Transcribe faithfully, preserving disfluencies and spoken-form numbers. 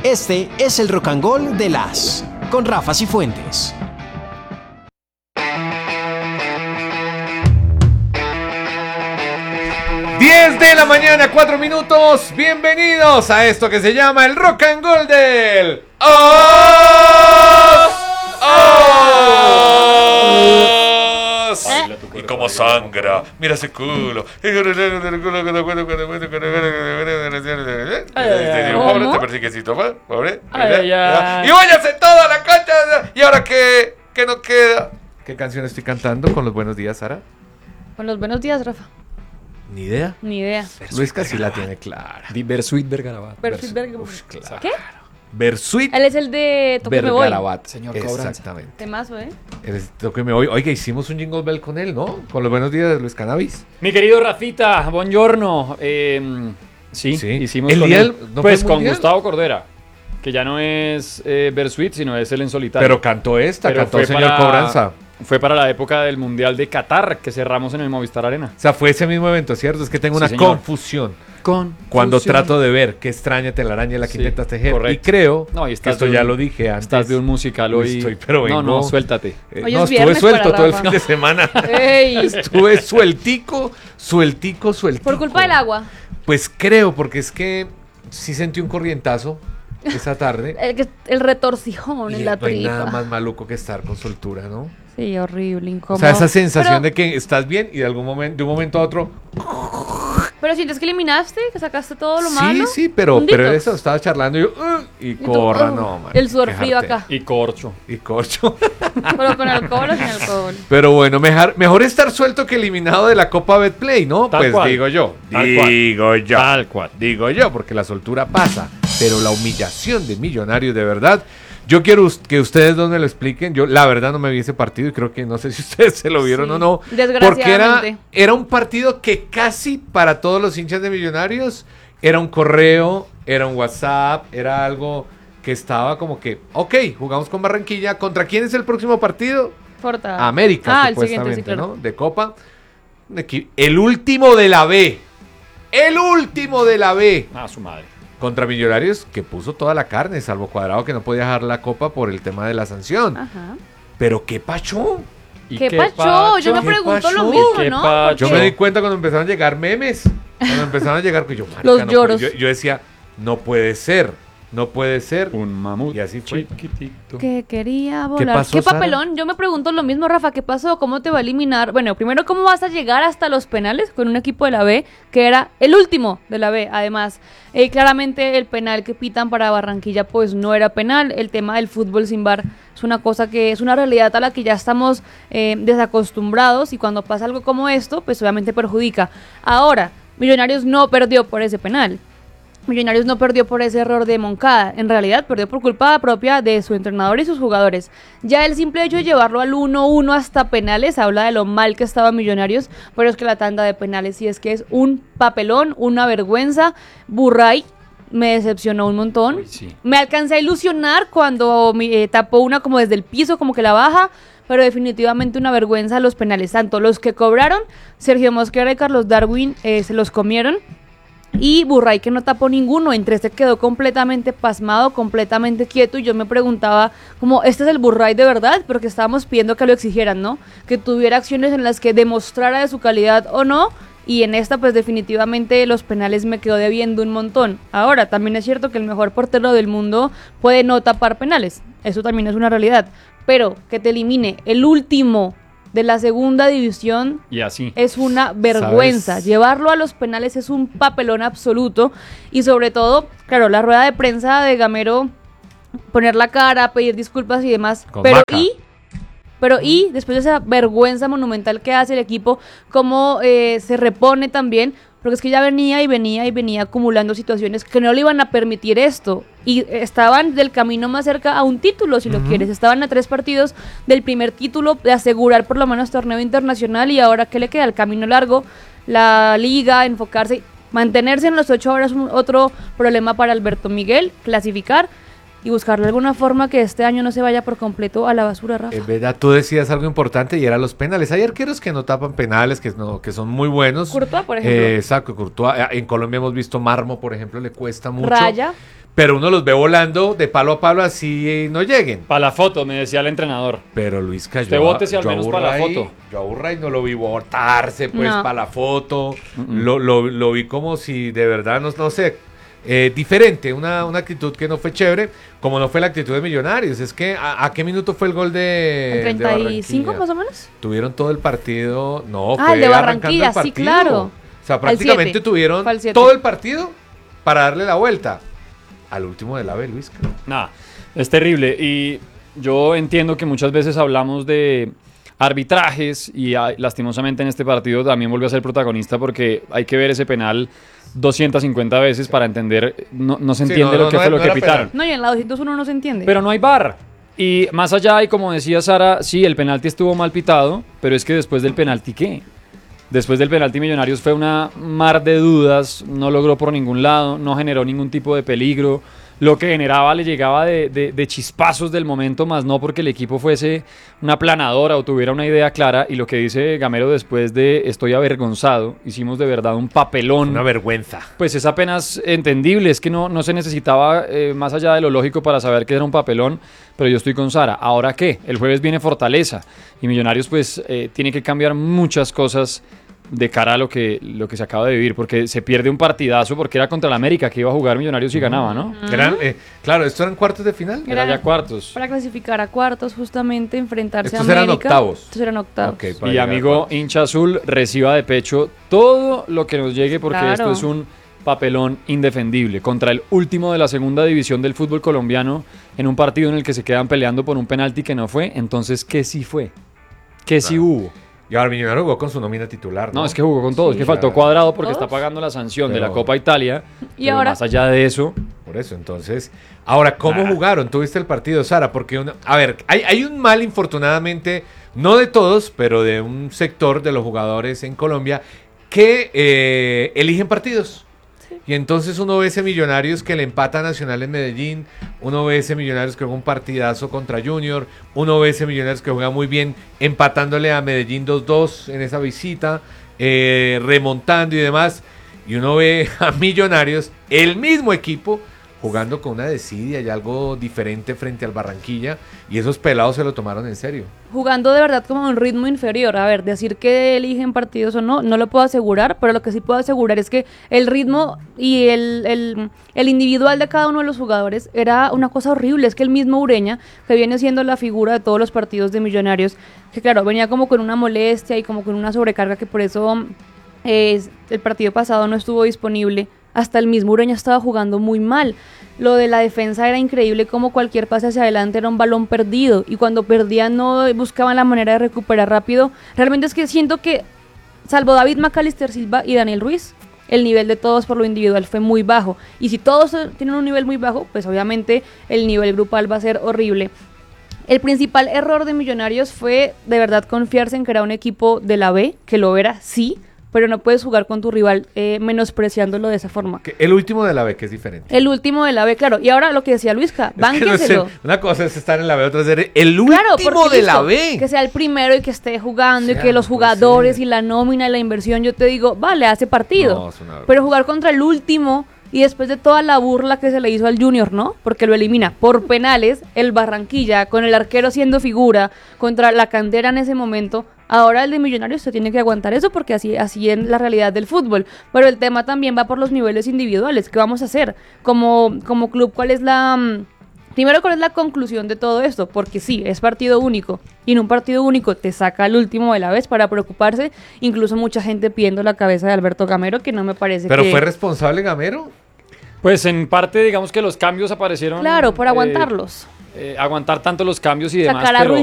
Este es el Rock and Gold de las con Rafa Cifuentes. diez de la mañana, cuatro minutos. Bienvenidos a esto que se llama el Rock and Gold del ¡Oh! ¡Oh! Y como sangra, mira ese culo. Pobre, te persiquecito, pobre. Y váyase toda la cancha. ¿Y ahora qué? ¿Qué nos queda? ¿Qué canción estoy cantando con los buenos días, Sara? Con los buenos días, Rafa. Ni idea. Ni idea. Luis casi la tiene clara. Di Versuit Vergarabat. Versuit Vergarabat. Claro. ¿Qué? Versuit Él es el de Toque Me Voy. Vergarabat, señor Cobranza. Exactamente. Temazo, ¿eh? El Toque Me Voy. Oiga, hicimos un Jingle Bell con él, ¿no? Con los buenos días de Luis Cannabis. Mi querido Rafita, buongiorno. Eh, sí, Sí. hicimos El con día él. del- ¿no Pues fue con mundial? Gustavo Cordera, que ya no es eh, Versuit, sino es él en solitario. Pero cantó esta, Pero cantó fue señor para- Cobranza. Fue para la época del Mundial de Qatar, que cerramos en el Movistar Arena. O sea, fue ese mismo evento, ¿cierto? Es que tengo Sí, una señor. confusión Con cuando trato de ver qué extraña telaraña la que Sí, intentas tejer. correcto. Y creo No, y que estás esto de un- ya lo dije antes. Estás de un musical Uy, hoy. estoy, pero no, no, vengo- suéltate. Eh, Hoy no, es estuve viernes suelto para todo el Rafa. fin de semana. ¡Ey! Estuve sueltico, sueltico, sueltico. Por culpa del agua. Pues creo, porque es que sí sentí un corrientazo esa tarde. El, que- el retorcijón Y en la no hay nada tripa. más maluco que estar con soltura, ¿no? Sí, horrible, O incómodo. sea, esa sensación pero, de que estás bien y de algún momento, de un momento a otro. Pero sientes que eliminaste, que sacaste todo lo Sí, malo. sí, pero, Un pero detox. eso, estaba charlando y yo, "Uh", y, Y tú, corra, "Oh", no, man. el sudor qué frío jartera. acá. Y corcho. Y corcho. Pero con alcohol o sin alcohol. Pero bueno, mejor, mejor estar suelto que eliminado de la Copa Betplay, ¿no? Tal pues cual. digo yo. Tal digo cual. yo. Tal cual. Digo yo, porque la soltura pasa. Pero la humillación de Millonarios, de verdad. Yo quiero us- que ustedes dos me lo expliquen. Yo, la verdad, no me vi ese partido y creo que no sé si ustedes se lo vieron Sí, o no. Porque era, desgraciadamente. era un partido que casi para todos los hinchas de Millonarios era un correo, era un WhatsApp, era algo que estaba como que, ok, jugamos con Barranquilla. ¿Contra quién es el próximo partido? Porta. América, Ah, el siguiente, supuestamente, sí, claro. ¿no? De Copa. Un equi- El último de la B. El último de la B. Ah, su madre. Contra Millonarios, que puso toda la carne, salvo Cuadrado, que no podía dejar la Copa por el tema de la sanción. Ajá. Pero qué pacho. ¿Y ¿Qué, pacho? Yo me ¿Qué pregunto lo pacho? mismo, ¿Qué ¿no? pacho? Yo Porque- me di cuenta cuando empezaron a llegar memes. Cuando empezaron a llegar, que yo, marica, Los no lloros. puede- yo, yo decía, no puede ser. No puede ser. Un mamut. Y así fue. Chiquitito. Que quería volar. pasó, Sara? papelón? Yo me pregunto lo mismo, Rafa. ¿Qué pasó? ¿Cómo te va a eliminar? Bueno, primero, ¿cómo vas a llegar hasta los penales con un equipo de la B que era el último de la B? Además, eh, claramente el penal que pitan para Barranquilla pues no era penal. El tema del fútbol sin V A R es una cosa que es una realidad a la que ya estamos eh, desacostumbrados y cuando pasa algo como esto, pues obviamente perjudica. Ahora, Millonarios no perdió por ese penal. Millonarios no perdió por ese error de Moncada, en realidad perdió por culpa propia de su entrenador y sus jugadores. Ya el simple hecho de llevarlo al uno uno hasta penales habla de lo mal que estaba Millonarios, pero es que la tanda de penales sí es que es un papelón, una vergüenza. Burray me decepcionó un montón. Uy, sí. Me alcancé a ilusionar cuando eh, tapó una como desde el piso, como que la baja, pero definitivamente una vergüenza los penales, tanto los que cobraron, Sergio Mosquera y Carlos Darwin eh, se los comieron. Y Burray que no tapó ninguno, entre este quedó completamente pasmado, completamente quieto y yo me preguntaba como, ¿este es el Burray de verdad? Porque estábamos pidiendo que lo exigieran, ¿no? Que tuviera acciones en las que demostrara de su calidad o no y en esta pues definitivamente los penales me quedó debiendo un montón. Ahora, también es cierto que el mejor portero del mundo puede no tapar penales, eso también es una realidad, pero que te elimine el último de la segunda división Y así. es una vergüenza. ¿Sabes? Llevarlo a los penales es un papelón absoluto. Y sobre todo, claro, la rueda de prensa de Gamero, poner la cara, pedir disculpas y demás. Con Pero Maca. y, pero y, después de esa vergüenza monumental que hace el equipo, cómo eh, se repone también. Porque es que ya venía y venía y venía acumulando situaciones que no le iban a permitir esto. Y estaban del camino más cerca a un título, si lo Ujú. quieres. Estaban a tres partidos del primer título, de asegurar por lo menos torneo internacional. Y ahora, ¿qué le queda? El camino largo, la liga, enfocarse, mantenerse en los ocho horas, un- otro problema para Alberto Miguel, clasificar. y buscarle alguna forma que este año no se vaya por completo a la basura, Rafa. En verdad, tú decías algo importante y era los penales. Hay arqueros que no tapan penales, que, no, que son muy buenos. Courtois, por ejemplo. Eh, exacto, Courtois. En Colombia hemos visto Marmo, por ejemplo, le cuesta mucho. Raya. Pero uno los ve volando de palo a palo así eh, no lleguen. Para la foto, me decía el entrenador. Pero Luis cayó. Usted bótese al menos para la foto. Yo a Burray no lo vi botarse pues No. para la foto. Mm-mm. Lo, lo, lo vi como si de verdad, no, no sé, eh, diferente. Una, una actitud que no fue chévere, como no fue la actitud de Millonarios. Es que, ¿a, a qué minuto fue el gol de ¿En de treinta y cinco Barranquilla? más o menos? Tuvieron todo el partido. No, Ah, fue el de arrancando Barranquilla, el sí, partido. claro. O sea, prácticamente siete. tuvieron Fue al siete. todo el partido para darle la vuelta. Al último de la B, Luis. Nada, es terrible. Y yo entiendo que muchas veces hablamos de arbitrajes y ah, lastimosamente en este partido también volvió a ser protagonista porque hay que ver ese penal doscientas cincuenta veces para entender, no, no se Sí, entiende no, lo no, que no fue era- lo no que era pitaron. penal. No, y en la doscientos uno no se entiende. Pero no hay V A R. Y más allá, y como decía Sara, sí, el penalti estuvo mal pitado, pero es que después del penalti, ¿qué? Después del penalti Millonarios fue una mar de dudas, no logró por ningún lado, no generó ningún tipo de peligro. Lo que generaba le llegaba de, de, de chispazos del momento, más no porque el equipo fuese una planadora o tuviera una idea clara. Y lo que dice Gamero después de estoy avergonzado, hicimos de verdad un papelón. Una vergüenza. Pues es apenas entendible, es que no, no se necesitaba eh, más allá de lo lógico para saber que era un papelón, pero yo estoy con Sara. ¿Ahora qué? El jueves viene Fortaleza y Millonarios pues eh, tiene que cambiar muchas cosas de cara a lo que, lo que se acaba de vivir, porque se pierde un partidazo porque era contra el América que iba a jugar Millonarios y ganaba, ¿no? Eran, eh, claro, ¿estos eran cuartos de final? Era Era- ya cuartos. Para clasificar a cuartos, justamente, enfrentarse Estos a eran América. octavos. Estos eran octavos. Ok, para Y llegar a amigo cuartos. hincha azul, reciba de pecho todo lo que nos llegue porque Claro. esto es un papelón indefendible contra el último de la segunda división del fútbol colombiano en un partido en el que se quedan peleando por un penalti que no fue. Entonces, ¿qué sí fue? ¿Qué sí hubo? Y ahora Millonarios jugó con su nómina titular, ¿no? No, es que jugó con todo, Sí. es que faltó Cuadrado porque ¿Todos? está pagando la sanción de Pero- la Copa Italia. Y pero ahora- más allá de eso, Por eso, entonces... Ahora, ¿cómo Ah. jugaron? ¿Tuviste el partido, Sara? Porque, una, a ver, hay, hay un mal, infortunadamente, no de todos, pero de un sector de los jugadores en Colombia que eh, eligen partidos. Y entonces uno ve ese Millonarios que le empata a Nacional en Medellín, uno ve ese Millonarios que juega un partidazo contra Junior, uno ve ese Millonarios que juega muy bien empatándole a Medellín dos dos en esa visita, eh, remontando y demás, y uno ve a Millonarios, el mismo equipo, jugando con una desidia y algo diferente frente al Barranquilla, y esos pelados se lo tomaron en serio. Jugando de verdad como a un ritmo inferior. A ver, decir que eligen partidos o no, no lo puedo asegurar, pero lo que sí puedo asegurar es que el ritmo y el, el, el individual de cada uno de los jugadores era una cosa horrible. Es que el mismo Ureña, que viene siendo la figura de todos los partidos de Millonarios, que claro, venía como con una molestia y como con una sobrecarga que por eso eh, el partido pasado no estuvo disponible. Hasta el mismo Ureña estaba jugando muy mal. Lo de la defensa era increíble, como cualquier pase hacia adelante era un balón perdido. Y cuando perdían no buscaban la manera de recuperar rápido. Realmente es que siento que, salvo David McAllister Silva y Daniel Ruiz, el nivel de todos por lo individual fue muy bajo. Y si todos eh, tienen un nivel muy bajo, pues obviamente el nivel grupal va a ser horrible. El principal error de Millonarios fue de verdad confiarse en que era un equipo de la B, que lo era, sí, pero no puedes jugar con tu rival eh, menospreciándolo de esa forma. Que el último de la B, que es diferente. El último de la B, claro. Y ahora lo que decía Luisca, Es que no sé, bánquenselo. una cosa es estar en la B, otra es ser el último Claro, porque de la listo, B. que sea el primero y que esté jugando O sea, y que los no puede jugadores ser. y la nómina y la inversión, yo te digo, vale, hace partido. No, es una vergüenza. Pero jugar contra el último y después de toda la burla que se le hizo al Junior, ¿no? Porque lo elimina por penales, el Barranquilla, con el arquero siendo figura, contra la cantera en ese momento. Ahora el de Millonarios se tiene que aguantar eso porque así, así es la realidad del fútbol. Pero el tema también va por los niveles individuales. ¿Qué vamos a hacer? Como, como club, ¿cuál es la... mm, Primero, ¿cuál es la conclusión de todo esto? Porque sí, es partido único. Y en un partido único te saca el último de la vez para preocuparse. Incluso mucha gente pidiendo la cabeza de Alberto Gamero, que no me parece ¿Pero que... fue responsable Gamero? pues en parte digamos que los cambios aparecieron. Claro, por eh, aguantarlos. eh, aguantar tanto los cambios y demás. Sacar a pero- Ruiz